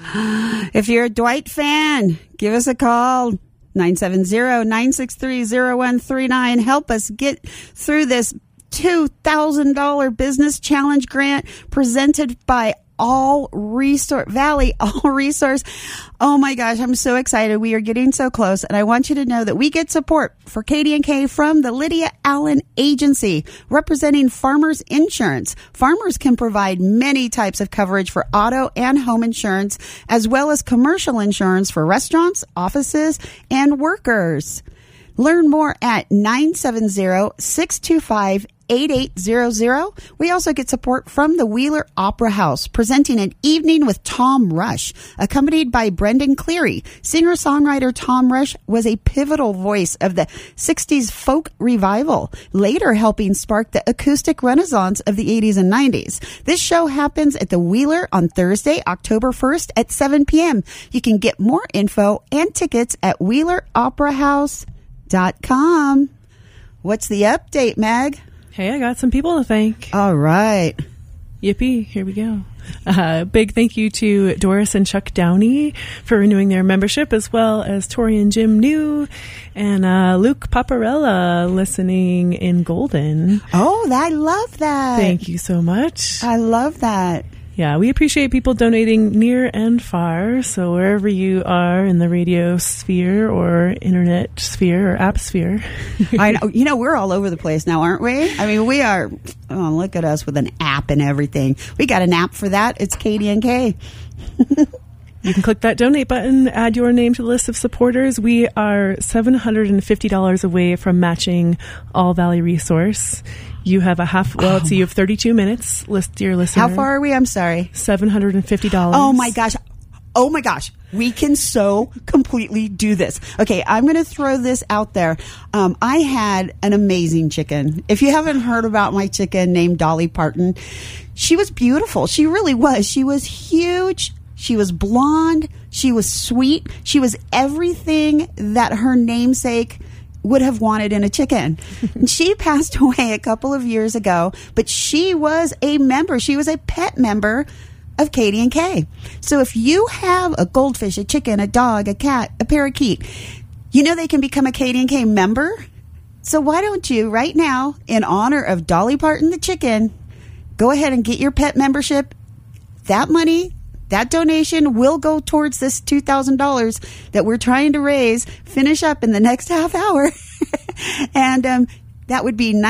If you're a Dwight fan, give us a call. 970-963-0139. Help us get through this $2,000 business challenge grant presented by All Resource Valley, All Resource. Oh my gosh, I'm so excited. We are getting so close, and I want you to know that we get support for KDNK from the Lydia Allen Agency, representing Farmers Insurance. Farmers can provide many types of coverage for auto and home insurance, as well as commercial insurance for restaurants, offices, and workers. Learn more at 970-625-8800. We also get support from the Wheeler Opera House, presenting an evening with Tom Rush, accompanied by Brendan Cleary. Singer-songwriter Tom Rush was a pivotal voice of the 60s folk revival, later helping spark the acoustic renaissance of the 80s and 90s. This show happens at the Wheeler on Thursday, October 1st at 7 p.m. You can get more info and tickets at WheelerOperaHouse.com. What's the update, Meg? Hey, I got some people to thank. All right. Yippee. Here we go. Big thank you to Doris and Chuck Downey for renewing their membership, as well as Tori and Jim New and Luke Paparella listening in Golden. Oh, I love that. Thank you so much. I love that. Yeah, we appreciate people donating near and far. So wherever you are in the radio sphere or internet sphere or app sphere. I know. You know, we're all over the place now, aren't we? I mean, we are. Oh, look at us with an app and everything. We got an app for that. It's KDNK. You can click that donate button, add your name to the list of supporters. We are $750 away from matching All Valley Resource. You have you have 32 minutes, dear listener. How far are we? I'm sorry. $750. Oh my gosh. Oh my gosh. We can so completely do this. Okay, I'm going to throw this out there. I had an amazing chicken. If you haven't heard about my chicken named Dolly Parton, she was beautiful. She really was. She was huge. She was blonde. She was sweet. She was everything that her namesake would have wanted in a chicken. She passed away a couple of years ago, but she was a member. She was a pet member of KDNK. So if you have a goldfish, a chicken, a dog, a cat, a parakeet, you know they can become a KDNK member. So why don't you right now, in honor of Dolly Parton the chicken, go ahead and get your pet membership. That money, that donation will go towards this $2,000 that we're trying to raise, finish up in the next half hour. And that would be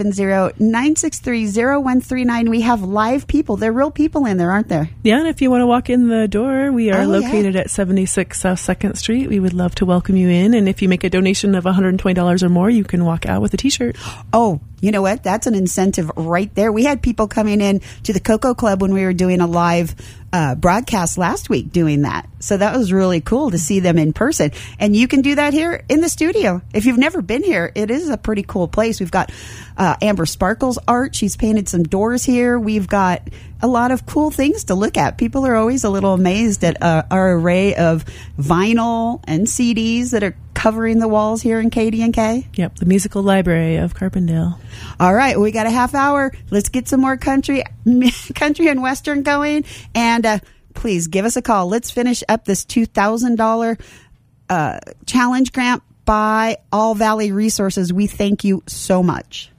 970-963-0139. We have live people. They're real people in there, aren't there? Yeah, and if you want to walk in the door, we are located at 76 South 2nd Street. We would love to welcome you in. And if you make a donation of $120 or more, you can walk out with a T-shirt. Oh, you know what? That's an incentive right there. We had people coming in to the Cocoa Club when we were doing a live broadcast last week doing that. So that was really cool to see them in person. And you can do that here in the studio. If you've never been here, it is a pretty cool place. We've got Amber Sparkles art. She's painted some doors here. We've got a lot of cool things to look at. People are always a little amazed at our array of vinyl and CDs that are covering the walls here in KDNK. Yep, the musical library of Carbondale. All right, we got a half hour. Let's get some more country and western going. And please give us a call. Let's finish up this $2,000 challenge grant by All Valley Resources. We thank you so much.